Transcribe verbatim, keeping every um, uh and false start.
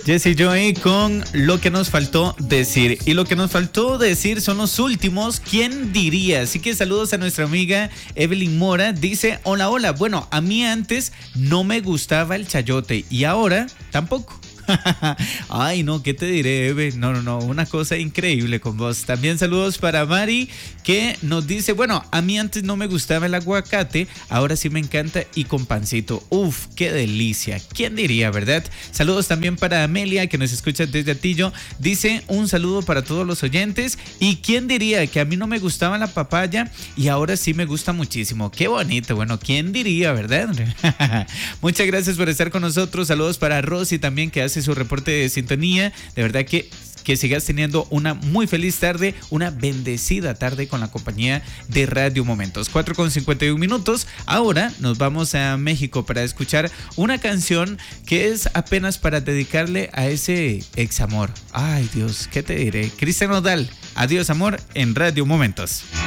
Jesse Joy con Lo que nos faltó decir. Y lo que nos faltó decir son los últimos. ¿Quién diría? Así que saludos a nuestra amiga Evelyn Mora. Dice, hola, hola. Bueno, a mí antes no me gustaba el chayote y ahora tampoco. Ay, no, ¿qué te diré, Eve? No, no, no, una cosa increíble con vos. También saludos para Mari, que nos dice, bueno, a mí antes no me gustaba el aguacate, ahora sí me encanta y con pancito. Uf, qué delicia. ¿Quién diría, verdad? Saludos también para Amelia, que nos escucha desde Atillo. Dice, un saludo para todos los oyentes. ¿Y quién diría que a mí no me gustaba la papaya y ahora sí me gusta muchísimo? Qué bonito. Bueno, ¿quién diría, verdad? Muchas gracias por estar con nosotros. Saludos para Rosy también, que hace su reporte de sintonía. De verdad que que sigas teniendo una muy feliz tarde, una bendecida tarde con la compañía de Radio Momentos. cuatro con cincuenta y un minutos. Ahora nos vamos a México para escuchar una canción que es apenas para dedicarle a ese ex amor. Ay, Dios, ¿qué te diré? Cristian Nodal, Adiós Amor en Radio Momentos.